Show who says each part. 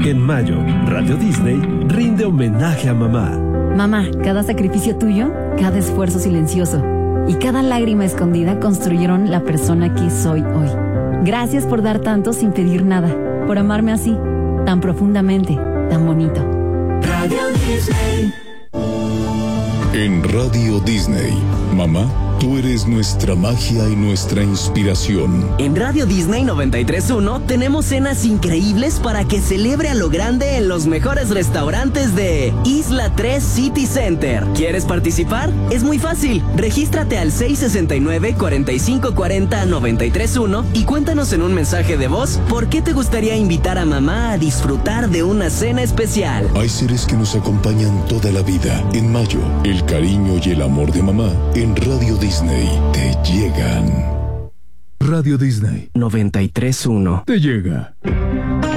Speaker 1: En mayo, Radio Disney rinde homenaje a mamá.
Speaker 2: Mamá, cada sacrificio tuyo, cada esfuerzo silencioso y cada lágrima escondida construyeron la persona que soy hoy. Gracias por dar tanto sin pedir nada, por amarme así, tan profundamente, tan bonito.
Speaker 3: Radio Disney.
Speaker 4: En Radio Disney, mamá, tú eres nuestra magia y nuestra inspiración.
Speaker 5: En Radio Disney 93.1 tenemos cenas increíbles para que celebre a lo grande en los mejores restaurantes de Isla 3 City Center. ¿Quieres participar? Es muy fácil. Regístrate al 669-4540-931 y cuéntanos en un mensaje de voz por qué te gustaría invitar a mamá a disfrutar de una cena especial.
Speaker 4: Hay seres que nos acompañan toda la vida. En mayo, el cariño y el amor de mamá en Radio Disney te llegan.
Speaker 6: Radio Disney
Speaker 5: 93.1
Speaker 6: te llega.